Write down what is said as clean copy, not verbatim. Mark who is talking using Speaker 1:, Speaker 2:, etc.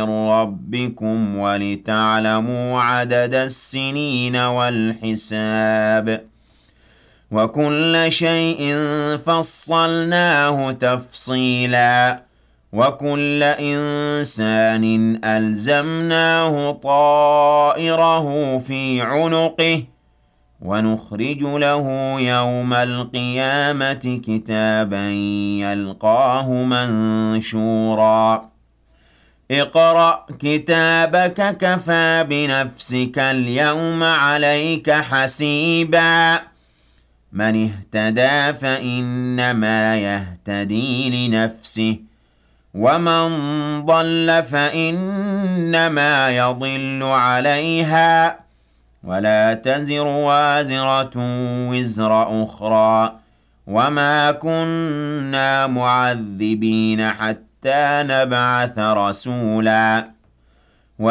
Speaker 1: من ربكم ولتعلموا عدد السنين والحساب وكل شيء فصلناه تفصيلا وكل إنسان ألزمناه طائره في عنقه ونخرج له يوم القيامة كتابا يلقاه منشورا اقرأ كتابك كفى بنفسك اليوم عليك حسيبا من اهتدى فإنما يهتدي لنفسه ومن ضل فإنما يضل عليها ولا تزر وازرة وزر أخرى وما كنا معذبين حتى نبعث رسولا